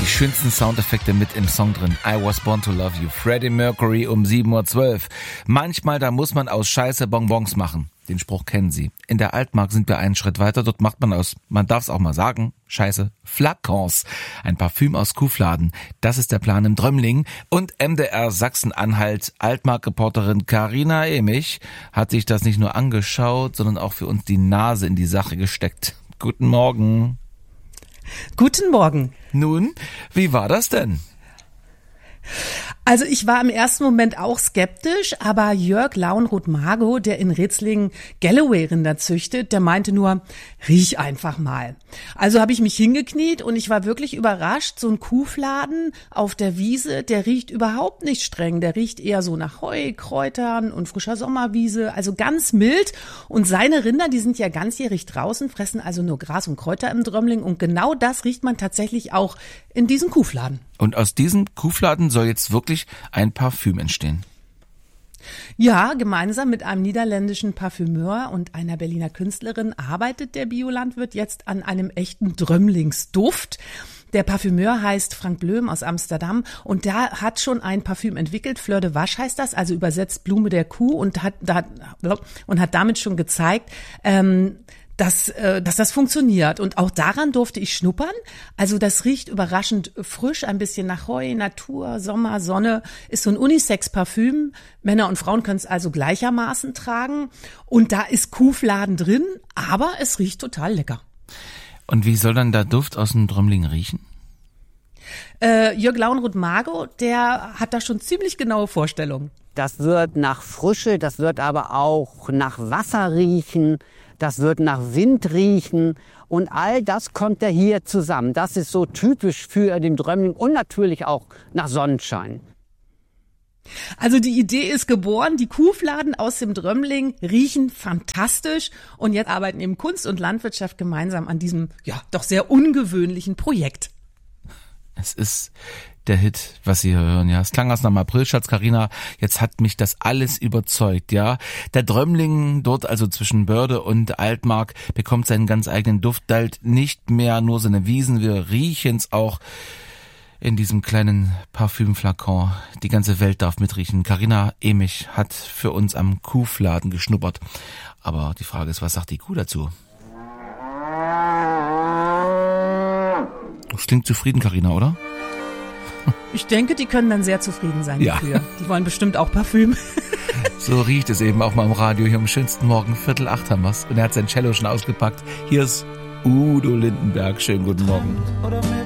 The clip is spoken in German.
schönsten Soundeffekte mit im Song drin. I Was Born to Love You. Freddie Mercury um 7:12 Uhr. Manchmal, da muss man aus Scheiße Bonbons machen. Den Spruch kennen Sie. In der Altmark sind wir einen Schritt weiter. Dort macht man aus, man darf es auch mal sagen, Scheiße, Flakons. Ein Parfüm aus Kuhfladen. Das ist der Plan im Drömling. Und MDR Sachsen-Anhalt Altmark-Reporterin Carina Emich hat sich das nicht nur angeschaut, sondern auch für uns die Nase in die Sache gesteckt. Guten Morgen. Guten Morgen. Nun, wie war das denn? Also ich war im ersten Moment auch skeptisch, aber Jörg Launroth-Margo, der in Ritzlingen Galloway-Rinder züchtet, der meinte nur, riech einfach mal. Also habe ich mich hingekniet und ich war wirklich überrascht. So ein Kuhfladen auf der Wiese, der riecht überhaupt nicht streng. Der riecht eher so nach Heu, Kräutern und frischer Sommerwiese, also ganz mild. Und seine Rinder, die sind ja ganzjährig draußen, fressen also nur Gras und Kräuter im Drömling. Und genau das riecht man tatsächlich auch in diesem Kuhfladen. Und aus diesem Kuhfladen soll jetzt wirklich ein Parfüm entstehen. Ja, gemeinsam mit einem niederländischen Parfümeur und einer Berliner Künstlerin arbeitet der Biolandwirt jetzt an einem echten Drömlingsduft. Der Parfümeur heißt Frank Blöm aus Amsterdam und der hat schon ein Parfüm entwickelt, Fleur de Vache heißt das, also übersetzt Blume der Kuh und hat damit schon gezeigt, dass das funktioniert. Und auch daran durfte ich schnuppern. Also das riecht überraschend frisch, ein bisschen nach Heu, Natur, Sommer, Sonne. Ist so ein Unisex-Parfüm. Männer und Frauen können es also gleichermaßen tragen. Und da ist Kuhfladen drin, aber es riecht total lecker. Und wie soll dann der Duft aus dem Drömling riechen? Jörg Launroth-Margo, der hat da schon ziemlich genaue Vorstellungen. Das wird nach Frische, das wird aber auch nach Wasser riechen. Das wird nach Wind riechen und all das kommt ja hier zusammen. Das ist so typisch für den Drömling und natürlich auch nach Sonnenschein. Also die Idee ist geboren, die Kuhfladen aus dem Drömling riechen fantastisch und jetzt arbeiten eben Kunst und Landwirtschaft gemeinsam an diesem, ja, doch sehr ungewöhnlichen Projekt. Es ist der Hit, was Sie hier hören, ja. Es klang aus einem Aprilscherz, Carina. Jetzt hat mich das alles überzeugt, ja. Der Drömling dort, also zwischen Börde und Altmark, bekommt seinen ganz eigenen Duft, teilt nicht mehr nur seine Wiesen, wir riechen's auch in diesem kleinen Parfümflakon. Die ganze Welt darf mitriechen. Carina Emich hat für uns am Kuhfladen geschnuppert. Aber die Frage ist, was sagt die Kuh dazu? Das klingt zufrieden, Carina, oder? Ich denke, die können dann sehr zufrieden sein, ja. Die Kühe. Die wollen bestimmt auch Parfüm. So riecht es eben auch mal im Radio. Hier am schönsten Morgen, 7:45 haben wir's. Und er hat sein Cello schon ausgepackt. Hier ist Udo Lindenberg. Schönen guten Morgen.